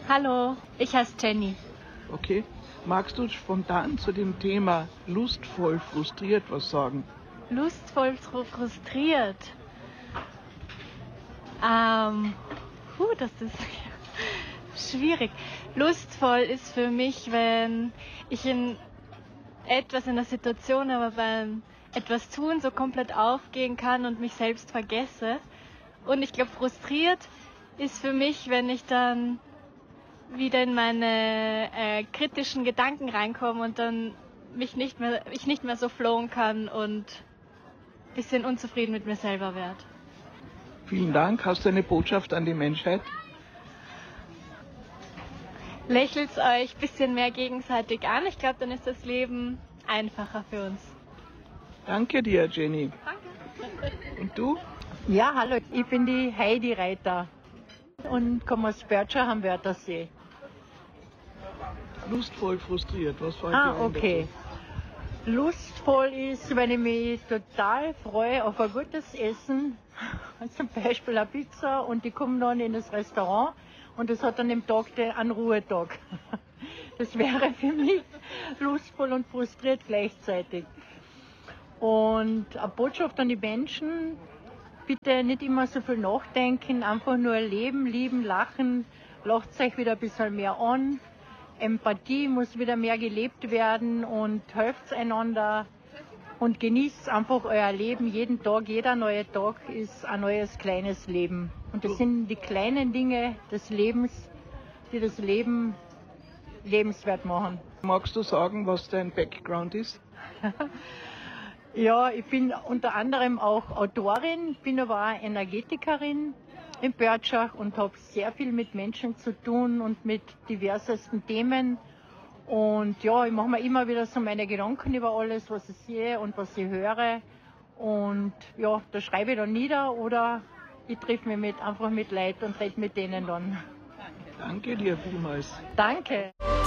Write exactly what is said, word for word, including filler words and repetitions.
Hallo, ich heiße Jenny. Okay. Magst du spontan zu dem Thema lustvoll frustriert was sagen? Lustvoll fru- frustriert. Ähm, puh, das ist schwierig. Lustvoll ist für mich, wenn ich in etwas in der Situation, aber beim etwas tun so komplett aufgehen kann und mich selbst vergesse. Und ich glaube, frustriert ist für mich, wenn ich dann wieder in meine äh, kritischen Gedanken reinkomme und dann mich nicht mehr, ich nicht mehr so flowen kann und ein bisschen unzufrieden mit mir selber werde. Vielen Dank. Hast du eine Botschaft an die Menschheit? Lächelt euch ein bisschen mehr gegenseitig an. Ich glaube, dann ist das Leben einfacher für uns. Danke dir, Jenny. Danke. Und du? Ja, hallo, ich bin die Heidi Reiter und komme aus Börtscher am Wörthersee. Lustvoll frustriert. Was fällt dir Ah, ein okay. Lustvoll ist, wenn ich mich total freue auf ein gutes Essen, zum Beispiel eine Pizza, und die kommen dann in das Restaurant und das hat dann im Tag den- einen Ruhetag. Das wäre für mich lustvoll und frustriert gleichzeitig. Und eine Botschaft an die Menschen: Bitte nicht immer so viel nachdenken, einfach nur leben, lieben, lachen, lacht euch wieder ein bisschen mehr an. Empathie muss wieder mehr gelebt werden und helft einander und genießt einfach euer Leben jeden Tag. Jeder neue Tag ist ein neues kleines Leben. Und das sind die kleinen Dinge des Lebens, die das Leben lebenswert machen. dazu? Magst du sagen, was dein Background ist? Ja, ich bin unter anderem auch Autorin, bin aber auch Energetikerin in Börtschach und habe sehr viel mit Menschen zu tun und mit diversesten Themen. Und ja, ich mache mir immer wieder so meine Gedanken über alles, was ich sehe und was ich höre. Und ja, da schreibe ich dann nieder oder ich treffe mich mit, einfach mit Leuten und rede mit denen dann. Danke dir vielmals. Danke.